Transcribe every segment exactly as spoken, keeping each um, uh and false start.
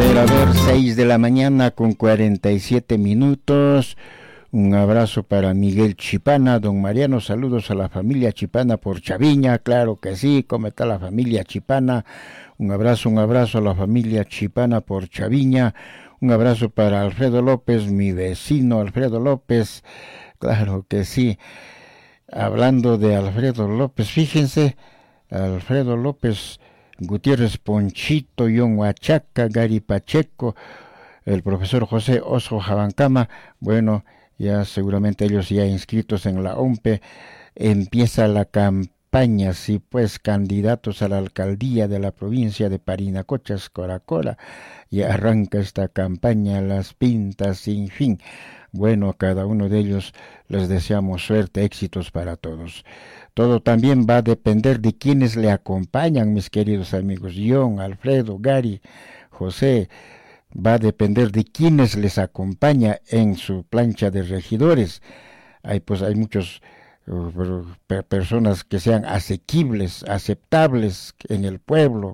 ver, a ver, seis de la mañana con cuarenta y siete minutos. Un abrazo para Miguel Chipana, don Mariano, saludos a la familia Chipana por Chaviña, claro que sí, ¿cómo está la familia Chipana? Un abrazo, un abrazo a la familia Chipana por Chaviña, un abrazo para Alfredo López, mi vecino Alfredo López, claro que sí. Hablando de Alfredo López, fíjense, Alfredo López Gutiérrez Ponchito, Yon Huachaca, Gary Pacheco, el profesor José Oso Jabancama, bueno, ya seguramente ellos ya inscritos en la O M P E, empieza la campaña, sí pues, candidatos a la alcaldía de la provincia de Parinacochas, Coracora, y arranca esta campaña, las pintas sin fin. Bueno, a cada uno de ellos les deseamos suerte, éxitos para todos. Todo también va a depender de quienes le acompañan, mis queridos amigos. John, Alfredo, Gary, José, va a depender de quienes les acompaña en su plancha de regidores. Hay pues hay muchos uh, per personas que sean asequibles, aceptables en el pueblo,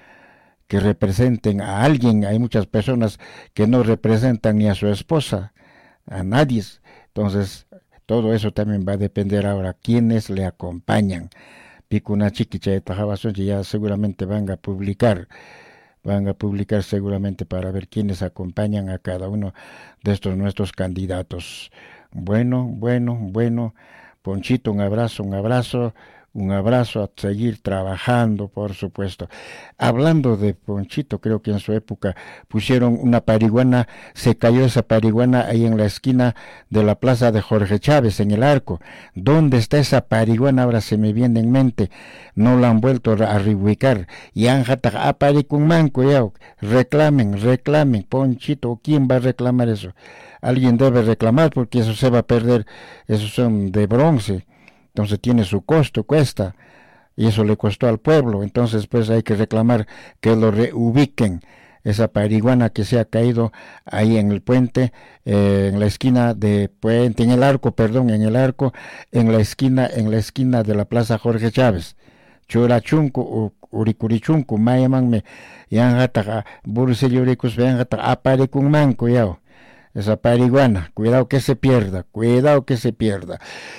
que representen a alguien. Hay muchas personas que no representan ni a su esposa, a nadie. Entonces, todo eso también va a depender ahora quienes le acompañan. Picuna Chiquicha de Tajabason ya seguramente van a publicar, van a publicar seguramente para ver quiénes acompañan a cada uno de estos nuestros candidatos. Bueno, bueno, bueno, Ponchito, un abrazo, un abrazo, un abrazo, a seguir trabajando, por supuesto. Hablando de Ponchito, creo que en su época pusieron una pariguana, se cayó esa pariguana ahí en la esquina de la plaza de Jorge Chávez, en el Arco. ¿Dónde está esa pariguana? Ahora se me viene en mente. No la han vuelto a reubicar. Y anjata a paricunmanco, ya. Reclamen, reclamen, Ponchito. ¿Quién va a reclamar eso? Alguien debe reclamar porque eso se va a perder. Esos son de bronce. Entonces tiene su costo, cuesta, y eso le costó al pueblo. Entonces pues hay que reclamar que lo reubiquen, esa pariguana que se ha caído ahí en el puente, eh, en la esquina de puente, en el arco, perdón, en el arco, en la esquina, en la esquina de la plaza Jorge Chávez. Churachunco, Uricurichunco, Mayamanme, Yanjata, Burseluricus, Yanjata, Aparicunmanco, yao. Esa pariguana, cuidado que se pierda, cuidado que se pierda.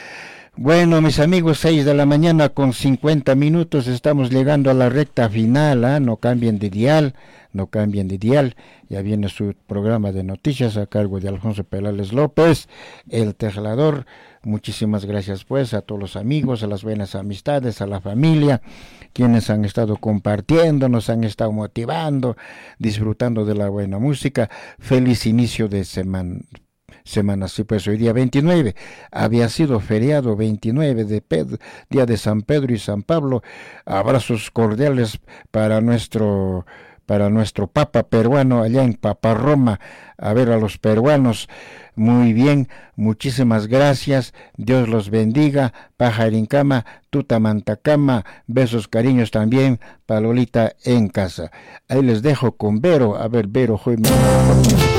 Bueno, mis amigos, seis de la mañana con cincuenta minutos, estamos llegando a la recta final, ¿eh? No cambien de dial, no cambien de dial, ya viene su programa de noticias a cargo de Alfonso Perales López, el tejlador. Muchísimas gracias pues a todos los amigos, a las buenas amistades, a la familia, quienes han estado compartiendo, nos han estado motivando, disfrutando de la buena música. Feliz inicio de semana. Semana, sí, pues hoy día veintinueve, había sido feriado veintinueve de Pedro, día de San Pedro y San Pablo. Abrazos cordiales para nuestro para nuestro Papa peruano allá en Paparroma, a ver a los peruanos. Muy bien, muchísimas gracias, Dios los bendiga. Pajarincama, Tutamantacama, besos, cariños también para Lolita en casa. Ahí les dejo con Vero, a ver Vero, hoy me...